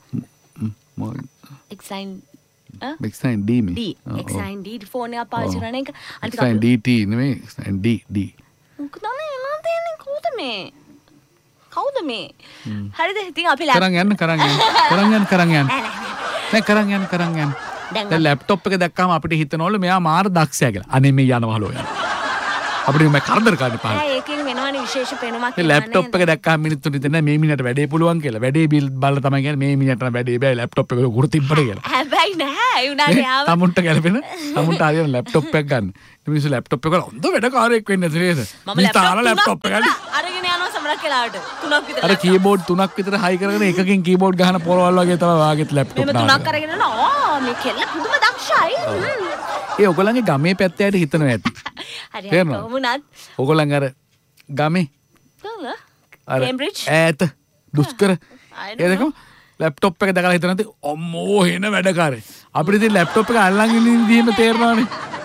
B: X9D මේ X9D ෆෝන් එක පාවිච්චි කරන එක අනිත්
A: X9DT නෙමෙයි X9D
B: මොකද නේ කවුද මේ හරිද? ඉතින් අපි
A: කරන් යන්න දැන් ලැප්ටොප් එක දැක්කම අපිට හිතනවලු මෙයා මාර දක්ෂයා කියලා. අනේ මේ යනවලු යන. අපිට මේ කරදර ගන්න පාන.
B: ඒකෙන් වෙනවනේ විශේෂ පෙනුමක්.
A: මේ ලැප්ටොප් එක දැක්කම මිනිත්තු හිතන්නේ මේ මිනිහට වැඩේ පුළුවන් කියලා. වැඩේ බිල් බලලා තමයි කියන්නේ මේ මිනිහට වැඩේ බෑ ලැප්ටොප් එක උඩ තිබ්බට කියලා.
B: හැබැයි නෑ ඇයි උනාට යාව?
A: තමුන්ට ගැලපෙන තමුන්ට ආදින ලැප්ටොප් එකක් ගන්න. මිනිස්සු ලැප්ටොප් එක හොඳ වැඩකාරයෙක් වෙන්න නේද?
B: මම ලැප්ටොප් එකක් අරගෙන යනවා සමහරක් වෙලාවට 3ක් විතර.
A: අර කීබෝඩ් 3ක් විතර හයි කරගෙන එකකින් කීබෝඩ් ගහන පොරවල් වගේ තමයි වාගෙත් ලැප්ටොප්
B: දාන්න. මේ 3ක් අරගෙන යනවා. මේ කෙල්ල පුදුම දක්ෂයි.
A: ඒ ඔයගොල්ලන්ගේ ගමේ පැත්තේ ඇයිද හිතනවා ඇති.
B: හරි කොහොමුණත්
A: ඔයගොල්ලන් අර ගමේ
B: අර කේම්බ්‍රිජ්
A: ඈත දුෂ්කර ඒකම ලැප්ටොප් එක දැකලා හිතන නැති අම්මෝ එන වැඩකාරේ. අපිට ඉතින් ලැප්ටොප් එක අල්ලන් ඉන්න දීම තේරෙනවනේ.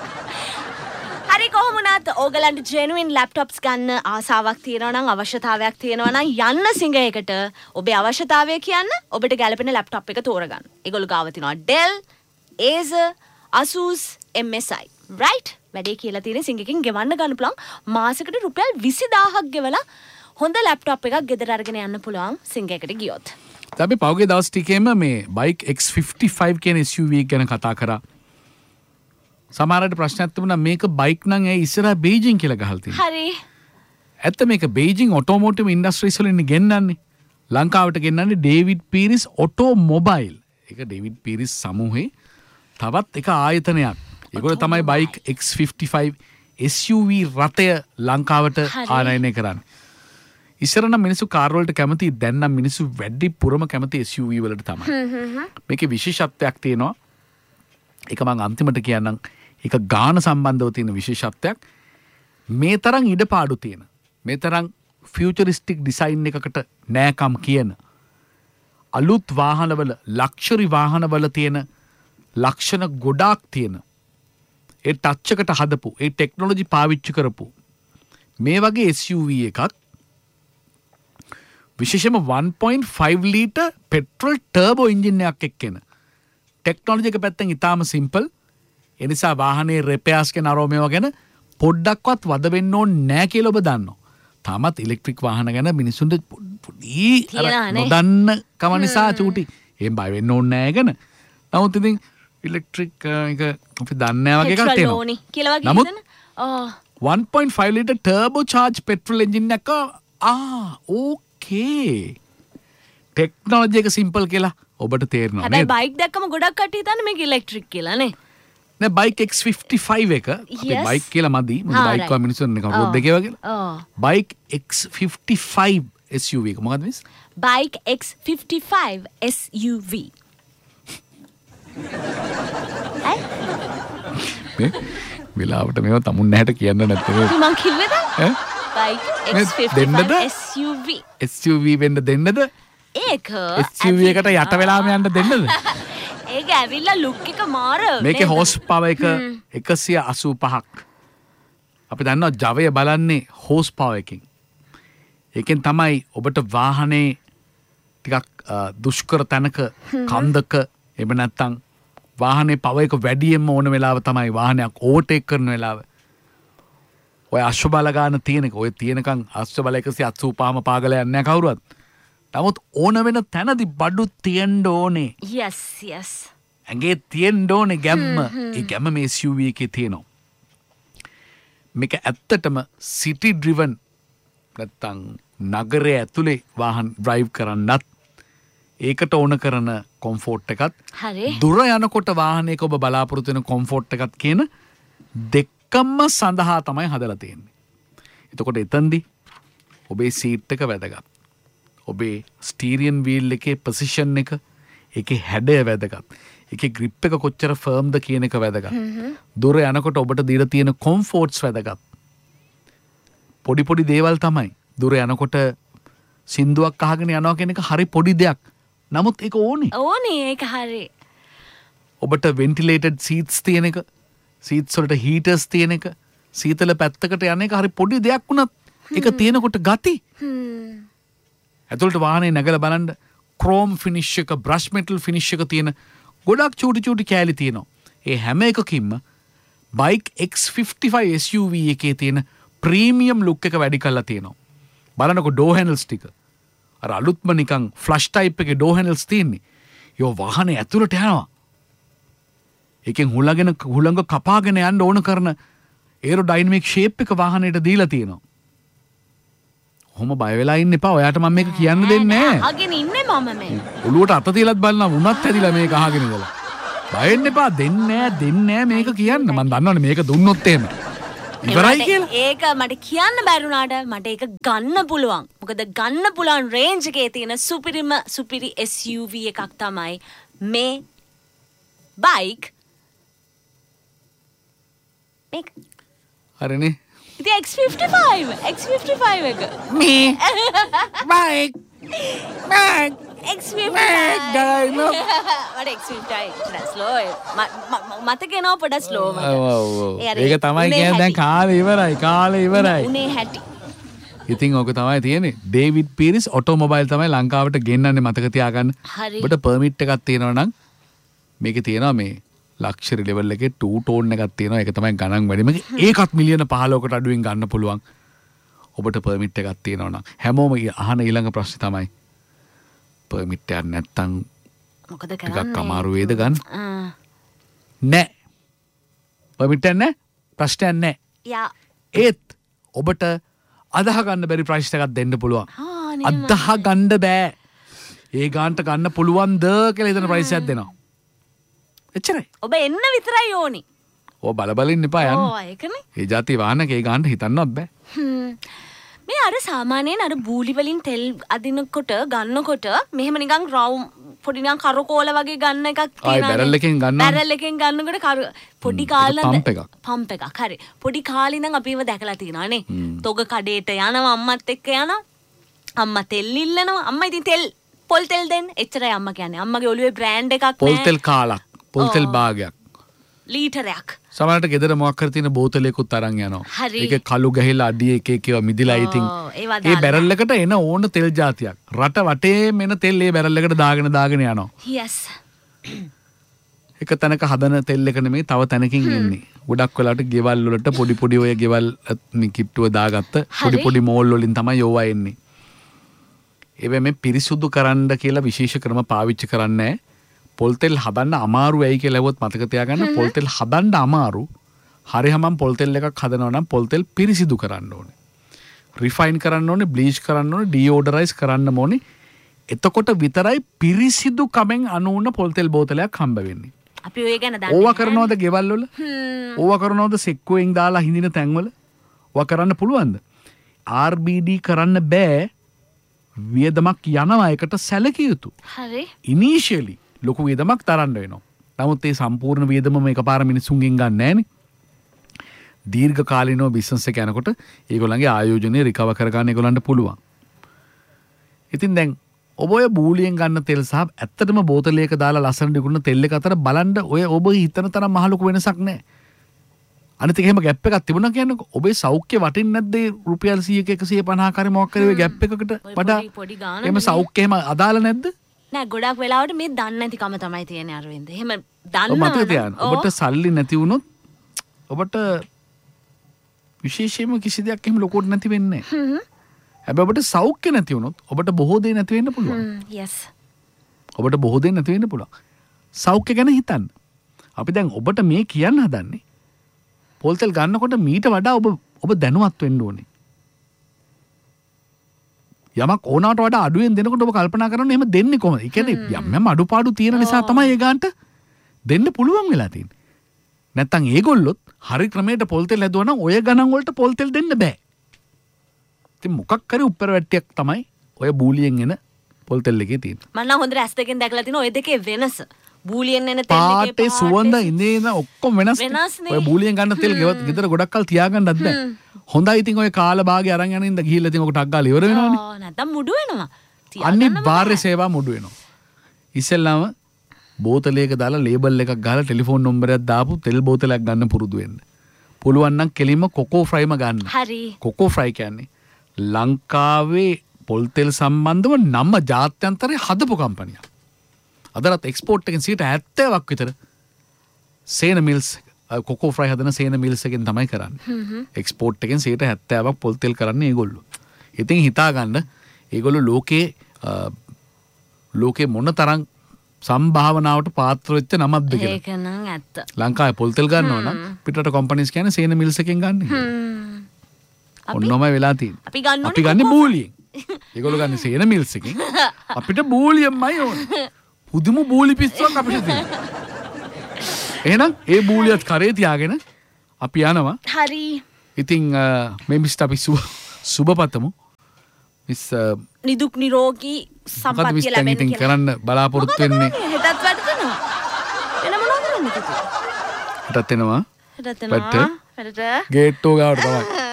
B: හරි කොහොමුණත් ඕගලන්ට ජෙනුයින් ලැප්ටොප්ස් ගන්න ආසාවක් තියෙනවා නම් අවශ්‍යතාවයක් තියෙනවා නම් යන්න සිංගයකට ඔබේ අවශ්‍යතාවය කියන්න ඔබට ගැලපෙන ලැප්ටොප් එක තෝරගන්න. ඒගොල්ලෝ ගාව තියෙනවා Dell, Acer, Asus, MSI. right? වැඩේ කියලා තියෙන සිංගකින් ගෙවන්න ගන්න පුළුවන් මාසෙකට රුපියල් 20000ක් ගෙවලා හොඳ ලැප්ටොප් එකක් ගෙදර අරගෙන යන්න පුළුවන් සිංගයකට ගියොත්.
A: අපි පෞගේ දවස් ටිකේම මේ බයික් X55 කියන SUV ගැන කතා කරා. සමහරවිට ප්‍රශ්නයක් තිබුණා මේක බයික් නම් ඇයි ඉස්සරහා බීජිං කියලා ගහලා තියෙන්නේ.
B: හරි.
A: ඇත්ත මේක බීජිං ඔටෝමෝටිව් ඉන්ඩස්ට්‍රීස් වලින් ගෙන්නන්නේ. ලංකාවට ගෙන්නන්නේ ඩේවිඩ් පීරිස් ඔටෝමොබයිල්. ඒක ඩේවිඩ් පීරිස් සමූහේ තවත් එක ආයතනයක්. ඒගොල්ලෝ තමයි බයික් X55 SUV රථය ලංකාවට ආනයනය කරන්නේ. ඉස්සර නම් මිනිස්සු කාර් වලට කැමති, දැන් නම් මිනිස්සු වැඩිපුරම කැමති SUV වලට තමයි. මේකේ විශේෂත්වයක් තියෙනවා. ඒක මම අන්තිමට කියන්නම්. ඒක ගාන සම්බන්ධව තියෙන විශේෂත්වයක්. මේ තරම් ඉඩපාඩු තියෙන, මේ තරම් ෆියුචරිස්ටික් ඩිසයින් එකකට නෑකම් කියන අලුත් වාහනවල, ලක්ෂරි වාහනවල තියෙන ලක්ෂණ ගොඩාක් තියෙන, ඒ ටච් එකට හදපු, ඒ ටෙක්නොලොජි පාවිච්චි කරපු මේ වගේ SUV එකක් විශේෂයෙන්ම 1.5 ලීටර් පෙට්‍රල් ටර්බෝ එන්ජින් එකක් එක්කෙන ටෙක්නොලොජි එක පැත්තෙන් ඉතාම සිම්පල්. ඒ නිසා වාහනේ රිපෙයාර්ස් කියන අරෝමේව ගැන පොඩ්ඩක්වත් වද වෙන්න ඕනේ නැහැ කියලා ඔබ දන්නවා. තාමත් ඉලෙක්ට්‍රික් වාහන ගැන මිනිසුන්ට පොඩි නොදන්න කම නිසා චූටි එහෙම බය වෙන්න ඕනේ නැහැ ගැන. නමුත් ඉතින් ඉලෙක්ට්‍රික් එක අපි දන්නේ නැහැ වගේ එකක් තියෙනවා. නමුත් 1.5 litre turbo charge petrol engine එක ඕකේ. ටෙක්නොලොජි එක සිම්පල් කියලා ඔබට තේරෙනවා නේද?
B: හැබැයි බයික් දැක්කම ගොඩක් කට්ටිය හිතන්නේ මේක ඉලෙක්ට්‍රික් කියලා නේ.
A: නෑ බයික් X55 එක අපි බයික් කියලා මදි. මොකද බයික් වල මිනිස්සුන් එක රෝඩ් එකේ වගේ. බයික් X55 SUV එක මොකද්ද මිස්?
B: Bike X55 SUV.
A: මේ වෙලාවට මේව තමුන් නැහැට කියන්න නැත්තේ.
B: මං කිව්වද? Bike X55 SUV.
A: SUV වෙන්න දෙන්නද?
B: ඒක
A: SUV එකට යට වෙලාම යන්න දෙන්නද?
B: ඒක ඇවිල්ලා ලුක් එක මාර.
A: මේකේ හෝස් පවර් එක 185ක්. අපි දන්නවා ජවය බලන්නේ හෝස් පවර් එකකින්. ඒකෙන් තමයි ඔබට වාහනේ ටිකක් දුෂ්කර තැනක කන්දක එහෙම නැත්නම් වාහනේ පවර් එක වැඩියෙන්ම ඕන වෙලාව තමයි වාහනයක් ඕවර්ටේක් කරන වෙලාව. ඔය අශ්ව බල ගන්න තියෙනක ඔය තියෙනකන් අශ්ව බල 185ම පාගල යන්නේ නැහැ කවුරුවත්. නමුත් ඕන වෙන තැනදී බඩු තියෙන්න ඕනේ.
B: yes yes.
A: ඇඟේ තියෙන්න ඕනේ ගැම්ම. ඒ ගැම්ම මේ SUV එකේ තියෙනවා. මේක ඇත්තටම සිටි ඩ්‍රිවන් නැත්තම් නගරයේ ඇතුලේ වාහන ඩ්‍රයිව් කරන්නත් ඒකට ඕන කරන කොම්ෆෝට් එකත් දුර යනකොට වාහනයක ඔබ බලාපොරොත්තු වෙන කොම්ෆෝට් එකත් කියන දෙකම සඳහා තමයි හදලා තියෙන්නේ. එතකොට එතෙන්දී ඔබේ සීට් එක වැදගත්. ඔබේ ස්ටීරියන් වීල් එකේ පොසිෂන් එක, ඒකේ හැඩය වැදගත්. ඒකේ ග්‍රිප් එක කොච්චර ෆර්ම්ද කියන එක වැදගත්. දුර යනකොට ඔබට දීලා තියෙන කොම්ෆෝට්ස් වැදගත්. පොඩි පොඩි දේවල් තමයි. දුර යනකොට සින්දුවක් අහගෙන යනවා කියන එක හරි පොඩි දෙයක්. නමුත් ඒක ඕනේ.
B: ඕනේ ඒක හරි.
A: ඔබට වෙන්ටිලේටඩ් සීට්ස් තියෙන එක, සීට්ස් වලට හීටර්ස් තියෙන එක, සීතල පැත්තකට යන එක හරි පොඩි දෙයක් වුණත් ඒක තියෙනකොට ගති. ඇතුළට වාහනේ නැගලා බලන්න ක්‍රෝම් ෆිනිෂ් එක, බ්‍රෂ් මෙටල් ෆිනිෂ් එක තියෙන ගොඩක් චූටි චූටි කෑලි තියෙනවා. ඒ හැම එකකින්ම බයික් X55 SUV එකේ තියෙන ප්‍රීමියම් ලුක් එක වැඩි කරලා තියෙනවා. බලන්නකො ඩෝ හැන්ඩල්ස් ටික. අර අලුත්ම නිකන් ෆ්ලෂ් ටයිප් එකේ ඩෝ හැන්ඩල්ස් තියෙන්නේ. යෝ වාහනේ ඇතුළට යනවා. ඒකෙන් හුළඟ කපාගෙන යන්න ඕන කරන ඒරෝඩයිනමික් ෂේප් එක වාහනේට දීලා තියෙනවා. කොහොම බය වෙලා ඉන්න එපා. ඔයාට මම මේක කියන්න දෙන්නේ නැහැ.
B: අහගෙන ඉන්නේ මම මේ.
A: ඔළුවට අත තියලත් බලනවා උනත් ඇදිලා මේක අහගෙන ඉඳලා. බය වෙන්න එපා දෙන්නේ මේක කියන්න මම දන්නවනේ මේක දුන්නොත් එහෙම ඉවරයි කියලා.
B: ඒක මට කියන්න බැරුණාට මට ඒක ගන්න පුළුවන්. මොකද ගන්න පුළුවන් රේන්ජ් එකේ තියෙන සුපිරි SUV එකක් තමයි මේ බයික්. මේක.
A: හරිනේ.
B: ඉතින් X55 එක.
A: මේ බයික්
B: X55
A: ගායිනෝ
B: මට X55 ස්ලෝ මතකේනවා පොඩ ස්ලෝ
A: ඒක තමයි කියන්නේ දැන් කාලේ ඉවරයි
B: උනේ හැටි
A: ඉතින් ඕක තමයි තියෙන්නේ ඩේවිඩ් පීරිස් ඔටෝමොබයිල් තමයි ලංකාවට ගෙන්නන්නේ මතක තියාගන්න ඔබට පර්මිට් එකක් තියෙනවා නම් මේකේ තියෙනවා මේ ලක්ෂරි ලෙවල් එකේ 2 ටෝන් එකක් තියෙනවා ඒක තමයි ගණන් වැඩිම ඒකත් මිලියන 15කට අඩුවෙන් ගන්න පුළුවන් ඔබට පර්මිට් එකක් තියෙනවා නම් හැමෝම අහන ඊළඟ ප්‍රශ්නේ තමයි පර්මිට් එකක් නැත්තම්
B: මොකද කරන්නේ
A: ටිකක් අමාරු වේද ගන්න නෑ පර්මිට් එකක් නෑ ප්‍රශ්නයක් නෑ
B: යා
A: ඒත් ඔබට අදහ ගන්න බැරි ප්‍රයිස් එකක් දෙන්න පුළුවන් අදහ ගන්න බෑ ඒ ගානට ගන්න පුළුවන්ද කියලා හිතන ප්‍රයිස් එකක් දෙනවා එච්චරයි
B: ඔබ එන්න විතරයි ඕනි
A: ඔය බලබලින් එපා යන්න
B: ඒකනේ
A: ඒ જાති වාහනක ඒ ගානට හිතන්නවත් බෑ
B: මේ අර සාමාන්‍යයෙන් අර බූලි වලින් තෙල් අදිනකොට ගන්නකොට මෙහෙම නිකන් රවුම් පොඩි නිකන් කරකෝල වගේ ගන්න එකක්
A: තියෙනවා බැරල් එකෙන් ගන්නවා
B: බැරල් එකෙන් ගන්නකොට පොඩි කාලේ පම්ප් එකක් හරි පොඩි කාලේ ඉඳන් අපිව දැකලා තියෙනවා නේ තොග කඩේට යනවා අම්මත් එක්ක යනවා අම්මා තෙල් ඉල්ලනවා අම්මා ඉතින් පොල් තෙල් දෙන්න එච්චරයි අම්මා කියන්නේ අම්මගේ ඔළුවේ බ්‍රෑන්ඩ් එකක් නෑ
A: පොල් තෙල් කාලක් පොල් තෙල් භාගයක්
B: ලීටරයක්
A: සමහරට ගෙදර මොකක් කර තියෙන බෝතලයකුත් අරන් යනවා ඒක කළු ගහලා අඩිය එක එක ඒවා මිදිලා ඉතින් ඒ බැරල් එකට එන ඕන තෙල් జాතියක් රට වටේම එන තෙල් ඒ බැරල් එකට දාගෙන යනවා
B: yes
A: එක තැනක හදන තෙල් එක නෙමෙයි තව තැනකින් එන්නේ ගොඩක් වෙලාවට ගෙවල් වලට පොඩි ඔය ගෙවල් කිට්ටුව දාගත්ත පොඩි මෝල් වලින් තමයි යෝවා එන්නේ ඒවෙ මේ පිරිසුදු කරන්න කියලා විශේෂ ක්‍රම පාවිච්චි කරන්නේ නැහැ පොල් තෙල් හදන්න අමාරු වෙයි කියලා ලැබුවොත් මතක තියාගන්න පොල් තෙල් හදන්න අමාරු හරියම පොල් තෙල් එකක් හදනවා නම් පොල් තෙල් පිරිසිදු කරන්න ඕනේ රිෆයින් කරන්න ඕනේ බ්ලීච් කරන්න ඕනේ ඩියෝඩරයිස් කරන්න ඕනේ එතකොට විතරයි පිරිසිදු කමෙන් අනුන පොල් තෙල් බෝතලයක් හම්බ වෙන්නේ
B: අපි ඔය ගැන දන්නේ
A: ඕවා කරනවද ගෙවල් වල ඕවා කරනවද සෙක්කුවෙන් දාලා හිඳින තැන් වල ඕවා කරන්න පුළුවන්ද RBD කරන්න බෑ වියදමක් යනවා එකට සැලකිය යුතු
B: හරි
A: ඉනිෂියලි ලොකු වියදමක් තරන්න වෙනවා. නමුත් ඒ සම්පූර්ණ වියදම එකපාර මිනිසුන්ගෙන් ගන්න නෑනේ. දීර්ඝ කාලිනව බිස්නස් එක යනකොට ඒගොල්ලන්ගේ ආයෝජනය රිකවර් කරගන්න ඒගොල්ලන්ට පුළුවන්. ඉතින් දැන් ඔබ ඔය බූලියෙන් ගන්න තෙල් සහ ඇත්තටම බෝතලයක දාලා ලස්සන දිගුණ තෙල් එක අතර බලන්න ඔය ඔබ හිතන තරම් මහ ලොකු වෙනසක් නෑ. අනිත් එක එහෙම ગેප් එකක් තිබුණා කියන්නේ ඔබේ සෞඛ්‍ය වටින්නේ නැද්ද රුපියල් 100ක 150 කරේ මොකක් කරේ ඔය ગેප් එකකට වඩා එහෙම සෞඛ්‍ය එහෙම අදාළ නැද්ද?
B: නෑ ගොඩක් වෙලාවට මේ දන්නේ නැතිකම තමයි තියෙන්නේ අරවින්ද. එහෙම දන්නවා.
A: මතක තියාගන්න. ඔබට සල්ලි නැති වුණොත් ඔබට විශේෂයෙන්ම කිසි දෙයක් එහෙම ලොකුවට නැති වෙන්නේ නැහැ. හැබැයි ඔබට සෞඛ්‍ය නැති වුණොත් ඔබට බොහෝ දේ නැති වෙන්න පුළුවන්.
B: yes.
A: ඔබට බොහෝ දේ නැති වෙන්න පුළුවන්. සෞඛ්‍ය ගැන හිතන්න. අපි දැන් ඔබට මේ කියන්න හදන්නේ පොල් තෙල් ගන්නකොට මීට වඩා ඔබ දැනුවත් වෙන්න ඕනේ. යමක් ඕනවට වඩා අඩුවෙන් දෙනකොට ඔබ කල්පනා කරනවා එහෙම දෙන්නේ කොහොමද? ඒ කියන්නේ යම් අඩුපාඩු තියෙන නිසා තමයි ඒ ගානට දෙන්න පුළුවන් වෙලා තියෙන්නේ. නැත්තම් ඒගොල්ලොත් හරි ක්‍රමයට පොල් තෙල් හැදුවා නම් ඔය ගණන් වලට පොල් තෙල් දෙන්න බෑ. ඉතින් මොකක් කරේ උඩර වැට්ටියක් තමයි ඔය බූලියෙන් එන පොල් තෙල් එකේ තියෙන්නේ.
B: මම නම් හොඳට ඇස් දෙකෙන් දැකලා තිනවා ඔය දෙකේ වෙනස. බූලියෙන් එන තෙල් එකේ
A: පාටේ සුවඳ ඉඳේන ඔක්කොම වෙනස්. ඔය බූලියෙන් ගන්න තෙල් ගෙදර ගොඩක් කල් තියාගන්නත් බෑ. හොඳයි ඉතින් ඔය කාල භාගය අරන් යන ඉඳ ගිහිල්ලා ඉතින් ඔක ටක් ගාලා ඉවර වෙනවනේ.
B: නැත්තම් මුඩු වෙනවා.
A: අනිවාර්ය සේවා මුඩු වෙනවා. ඉස්සෙල්ලාම බෝතලයක දාලා ලේබල් එකක් ගහලා ටෙලිෆෝන් නම්බරයක් දාපු තෙල් බෝතලයක් ගන්න පුරුදු වෙන්න. පුළුවන් නම් කෙලින්ම කොකෝ ෆ්‍රයිම ගන්න.
B: හරි.
A: කොකෝ ෆ්‍රයි කියන්නේ ලංකාවේ පොල් තෙල් සම්බන්ධව නම ජාත්‍යන්තරේ හදපු කම්පනියක්. අදටත් එක්ස්පෝර්ට් එකෙන් 70% විතර සේන මිල්ස් කොකෝ ෆ්‍රයි හදන සේන මිල්ස් එකෙන් තමයි කරන්නේ. එක්ස්පෝර්ට් එකෙන් 70% පොල් තෙල් කරන්නේ ඒගොල්ලෝ. ඉතින් හිතා ගන්න ඒගොල්ලෝ ලෝකේ මොන තරම් සම්භාවනාවට පාත්‍ර වෙච්ච නමක්ද කියලා.
B: ඒක නම් ඇත්ත.
A: ලංකාවේ පොල් තෙල් ගන්නවා නම් පිටරට කම්පැනිස් කියන්නේ සේන මිල්ස් එකෙන් ගන්න. ඔන්නෝමයි වෙලා තියෙන්නේ. අපි ගන්නේ බූලියෙන්. ඒගොල්ලෝ ගන්නේ සේන මිල්ස් එකෙන්. අපිට බූලියෙන්මයි ඕනේ. පුදුම බූලි පිස්සුවක් අපිට තියෙනවා. එහෙනම් ඒ බූලියත් කරේ තියාගෙන අපි යනවා.
B: හරි.
A: ඉතින් මේ මිස්ට අපි සුබපතමු. මිස්
B: නිදුක් නිරෝගී සම්පත්තිය ලැබෙන්න
A: ඉතින් කරන්න බලාපොරොත්තු වෙන්නේ.
B: හෙටත් වැඩනවා. වෙන මොනවද කරන්නේ කිව්වේ?
A: හෙටත් එනවා.
B: හෙටත් එනවා. වැඩට.
A: ගේට්ටෝ ගාවට තමයි.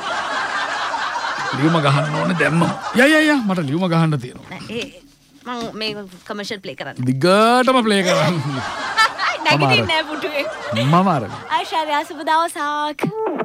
A: ලියුම ගහන්න ඕනේ දැම්මම. යා මට ලියුම ගහන්න තියෙනවා.
B: මම මේ කමර්ෂල් ප්ලේ කරන්න.
A: දිගටම ප්ලේ කරන්න.
B: නැගිටින්නේ නැහැ පුටුවේ.
A: මම අරගෙන.
B: ආයිෂා සුබ දවසක්.